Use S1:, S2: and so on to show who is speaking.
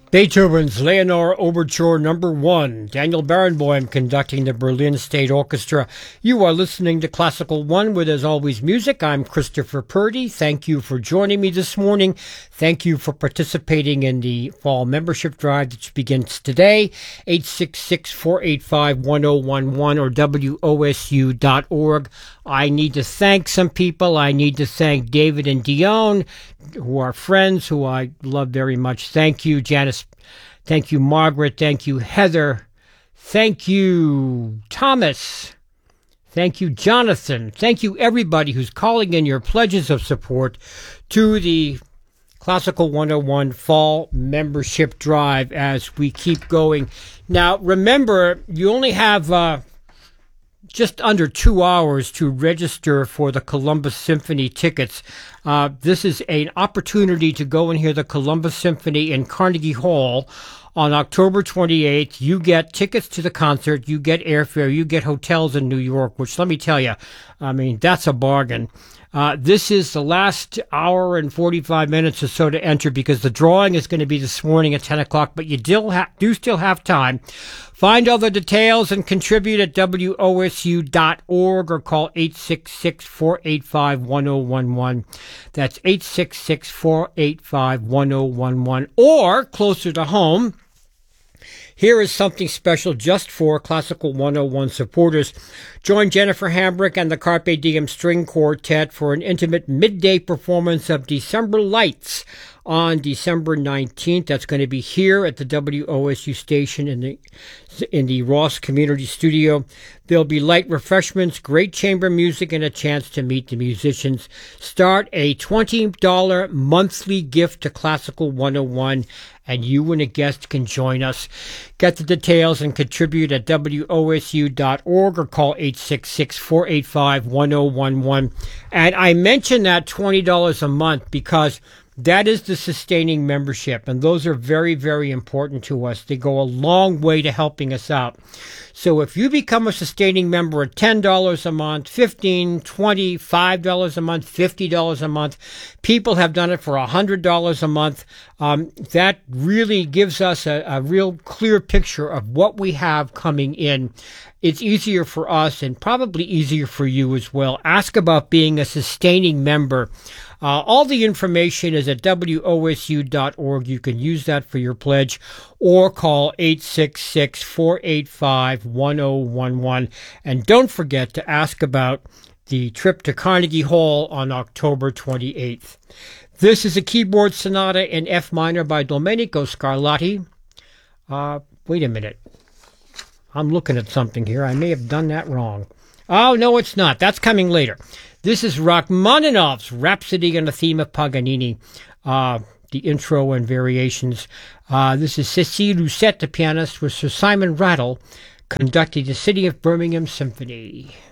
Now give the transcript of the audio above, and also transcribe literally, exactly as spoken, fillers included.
S1: Beethoven's Leonore Overture Number One. Daniel Barenboim conducting the Berlin State Orchestra. You are listening to Classical One, where there's always music. I'm Christopher Purdy. Thank you for joining me this morning. Thank you for participating in the fall membership drive that begins today. eight six six, four eight five, one oh one one or W O S U dot org. I need to thank some people. I need to thank David and Dion, who are friends, who I love very much. Thank you, Janice. Thank you, Margaret. Thank you, Heather. Thank you, Thomas. Thank you, Jonathan. Thank you, everybody who's calling in your pledges of support to the Classical one oh one Fall Membership Drive as we keep going. Now, remember, you only have uh, just under two hours to register for the Columbus Symphony tickets. Uh, this is an opportunity to go and hear the Columbus Symphony in Carnegie Hall on October twenty-eighth. You get tickets to the concert, you get airfare, you get hotels in New York, which, let me tell you, I mean, that's a bargain. Uh, this is the last hour and forty-five minutes or so to enter, because the drawing is going to be this morning at ten o'clock, but you do, ha- do still have time. Find all the details and contribute at W O S U dot org or call eight six six, four eight five, one oh one one. That's eight six six, four eight five, one oh one one. Or, closer to home, here is something special just for Classical one oh one supporters. Join Jennifer Hambrick and the Carpe Diem String Quartet for an intimate midday performance of December Lights on December nineteenth. That's going to be here at the W O S U station in the in the Ross Community Studio. There'll be light refreshments, great chamber music, and a chance to meet the musicians. Start a twenty dollars monthly gift to Classical one oh one, and you and a guest can join us. Get the details and contribute at W O S U dot org or call eight six six, four eight five, one oh one one. And I mention that twenty dollars a month because that is the sustaining membership, and those are very, very important to us. They go a long way to helping us out. So if you become a sustaining member at ten dollars a month, fifteen dollars, twenty dollars, five dollars a month, fifty dollars a month, people have done it for one hundred dollars a month. Um, that really gives us a, a real clear picture of what we have coming in. It's easier for us and probably easier for you as well. Ask about being a sustaining member. Uh, all the information is at W O S U dot org. You can use that for your pledge or call eight six six, four eight five, one oh one one. And don't forget to ask about the trip to Carnegie Hall on October twenty-eighth. This is a keyboard sonata in F minor by Domenico Scarlatti. Uh, wait a minute. I'm looking at something here. I may have done that wrong. Oh, no, it's not. That's coming later. This is Rachmaninoff's Rhapsody on the Theme of Paganini, uh, the intro and variations. Uh, this is Cécile Lucet, the pianist, with Sir Simon Rattle conducting the City of Birmingham Symphony.